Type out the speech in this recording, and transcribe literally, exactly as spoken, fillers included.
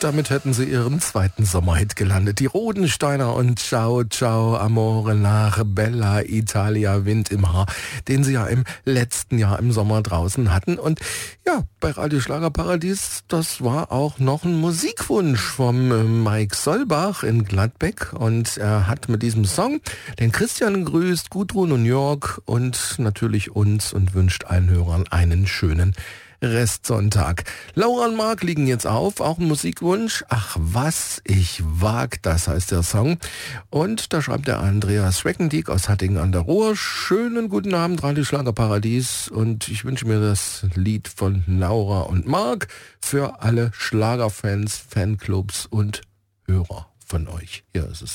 Damit hätten sie ihren zweiten Sommerhit gelandet. Die Rodensteiner und Ciao Ciao Amore nach Bella Italia, Wind im Haar, den sie ja im letzten Jahr im Sommer draußen hatten. Und ja, bei Radio Schlagerparadies, das war auch noch ein Musikwunsch vom Mike Solbach in Gladbeck. Und er hat mit diesem Song den Christian grüßt, Gudrun und Jörg und natürlich uns und wünscht allen Hörern einen schönen Restsonntag. Laura und Marc liegen jetzt auf, auch ein Musikwunsch. Ach was, ich wag, das heißt der Song. Und da schreibt der Andreas Schweckendiek aus Hattingen an der Ruhr. Schönen guten Abend, Radio Schlagerparadies. Und ich wünsche mir das Lied von Laura und Marc für alle Schlagerfans, Fanclubs und Hörer von euch. Hier ist es.